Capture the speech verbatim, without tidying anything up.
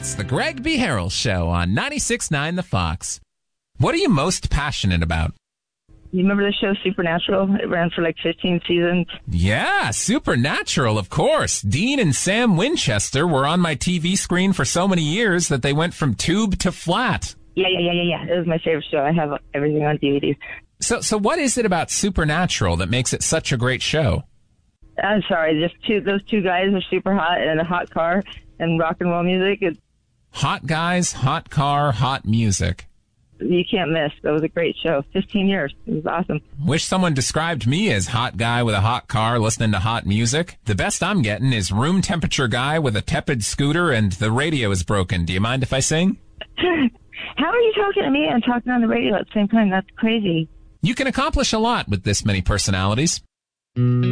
It's the Greg B. Harrell Show on ninety-six point nine The Fox. What are you most passionate about? You remember the show Supernatural? It ran for like fifteen seasons. Yeah, Supernatural, of course. Dean and Sam Winchester were on my T V screen for so many years that they went from tube to flat. Yeah, yeah, yeah, yeah, yeah. It was my favorite show. I have everything on D V D. So, so what is it about Supernatural that makes it such a great show? I'm sorry, just two. Those two guys are super hot and a hot car and rock and roll music. It's, hot guys, hot car, hot music. You can't miss. That was a great show. fifteen years. It was awesome. Wish someone described me as hot guy with a hot car listening to hot music. The best I'm getting is room temperature guy with a tepid scooter and the radio is broken. Do you mind if I sing? How are you talking to me and talking on the radio at the same time? That's crazy. You can accomplish a lot with this many personalities.